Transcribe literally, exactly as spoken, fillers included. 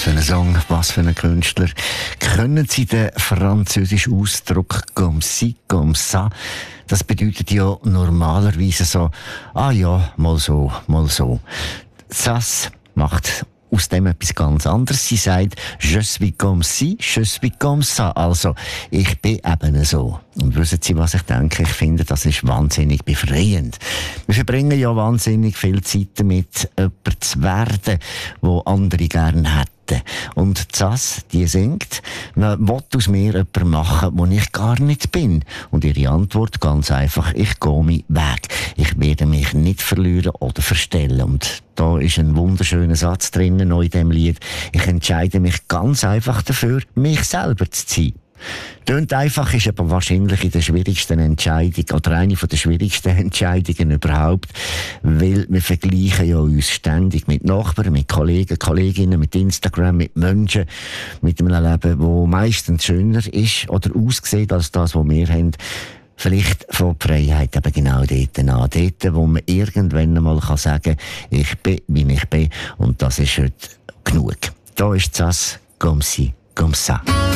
für ein Song, was für ein Künstler. Können Sie den französischen Ausdruck «comme ci, comme ça»? Das bedeutet ja normalerweise so, ah ja, mal so, mal so. Das macht aus dem etwas ganz anderes. Sie sagt, je suis comme ci, je suis comme ça. Also, ich bin eben so. Und wissen Sie, was ich denke? Ich finde, das ist wahnsinnig befreiend. Wir verbringen ja wahnsinnig viel Zeit damit, jemand zu werden, wo andere gerne hätten. Und das, die singt, man will aus mir jemanden machen, wo ich gar nicht bin. Und ihre Antwort ganz einfach, ich gehe meinen Weg. Ich werde mich nicht verlieren oder verstellen. Und da ist ein wunderschöner Satz drinnen in diesem Lied. Ich entscheide mich ganz einfach dafür, mich selber zu sein. Tönt einfach, ist aber wahrscheinlich in der schwierigsten Entscheidung oder eine der schwierigsten Entscheidungen überhaupt, weil wir vergleichen ja uns ständig mit Nachbarn, mit Kollegen, Kolleginnen, mit Instagram, mit Menschen, mit einem Leben, das meistens schöner ist oder aussieht als das, was wir haben. Vielleicht von der Freiheit eben genau dort an. Dort, wo man irgendwann einmal sagen kann, ich bin, wie ich bin, und das ist heute genug. Da ist das «Comme ci, comme ça».